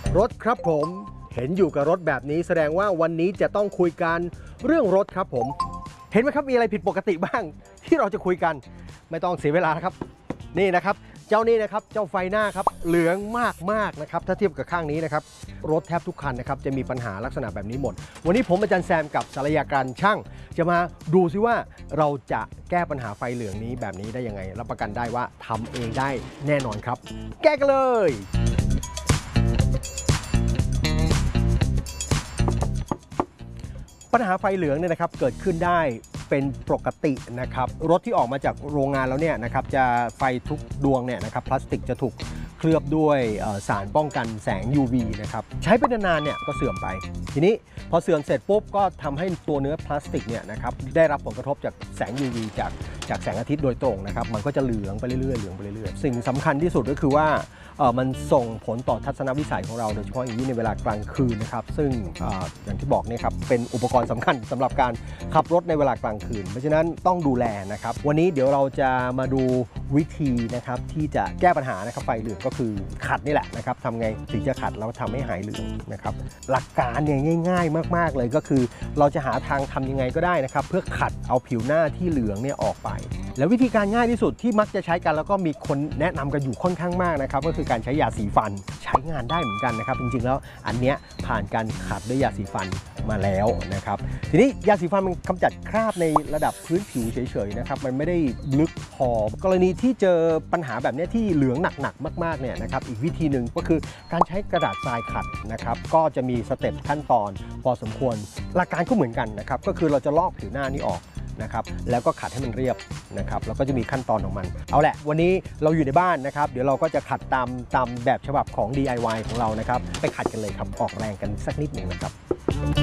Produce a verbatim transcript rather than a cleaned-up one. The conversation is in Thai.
รถครับผมเห็นอยู่กับรถแบบนี้แสดงว่าวันนี้จะต้องคุยกันเรื่องรถครับผมเห็นไหมครับมีอะไรผิดปกติบ้างที่เราจะคุยกันไม่ต้องเสียเวลาครับนี่นะครับเจ้านี้นะครับเจ้าไฟหน้าครับเหลืองมากๆนะครับถ้าเทียบกับข้างนี้นะครับรถแทบทุกคันนะครับจะมีปัญหาลักษณะแบบนี้หมดวันนี้ผมอาจารย์แซมกับศัลยการช่างจะมาดูซิว่าเราจะแก้ปัญหาไฟเหลืองนี้แบบนี้ได้ยังไงรับประกันได้ว่าทำเองได้แน่นอนครับแก้กันเลยปัญหาไฟเหลืองเนี่ยนะครับเกิดขึ้นได้เป็นปกตินะครับรถที่ออกมาจากโรงงานแล้วเนี่ยนะครับจะไฟทุกดวงเนี่ยนะครับพลาสติกจะถูกเคลือบด้วยสารป้องกันแสง ยู วี นะครับใช้ไปนานๆเนี่ยก็เสื่อมไปทีนี้พอเสื่อมเสร็จปุ๊บก็ทำให้ตัวเนื้อพลาสติกเนี่ยนะครับได้รับผลกระทบจากแสง ยู วี จากจากแสงอาทิตย์โดยตรงนะครับมันก็จะเหลืองไปเรื่อยๆเหลืองไปเรื่อยๆสิ่งสำคัญที่สุดก็คือว่ามันส่งผลต่อทัศนวิสัยของเราโดยเฉพาะอย่างยิ่งในเวลากลางคืนนะครับซึ่ง อ, อย่างที่บอกเนี่ยครับเป็นอุปกรณ์สำคัญสำหรับการขับรถในเวลากลางคืนเพราะฉะนั้นต้องดูแลนะครับวันนี้เดี๋ยวเราจะมาดูวิธีนะครับที่จะแก้ปัญหานะครับไฟเหลืองก็คือขัดนี่แหละนะครับทำไงถึงจะขัดแล้วทำให้หายเหลืองนะครับหลักการเนี่ยง่ายๆมากๆเลยก็คือเราจะหาทางทำยังไงก็ได้นะครับเพื่อขัดเอาผิวหน้าที่เหลืองเนี่ยออกไปแล้ววิธีการง่ายที่สุดที่มักจะใช้กันแล้วก็มีคนแนะนำกันอยู่ค่อนข้างมากนะครับก็คือการใช้ยาสีฟันใช้งานได้เหมือนกันนะครับจริงๆแล้วอันเนี้ยผ่านการขัดด้วยยาสีฟันมาแล้วนะครับทีนี้ยาสีฟันมันกำจัดคราบในระดับพื้นผิวเฉยๆนะครับมันไม่ได้ลึกพอกรณีที่เจอปัญหาแบบนี้ที่เหลืองหนักๆมากๆเนี่ยนะครับอีกวิธีหนึ่งก็คือการใช้กระดาษทรายขัดนะครับก็จะมีสเต็ปขั้นตอนพอสมควรหลักการก็เหมือนกันนะครับก็คือเราจะลอกผิวหน้านี้ออกนะครับแล้วก็ขัดให้มันเรียบนะครับแล้วก็จะมีขั้นตอนของมันเอาแหละวันนี้เราอยู่ในบ้านนะครับเดี๋ยวเราก็จะขัดตามตามแบบฉบับของ ดี ไอ วาย ของเรานะครับไปขัดกันเลยครับออกแรงกันสักนิดหนึ่งนะครับ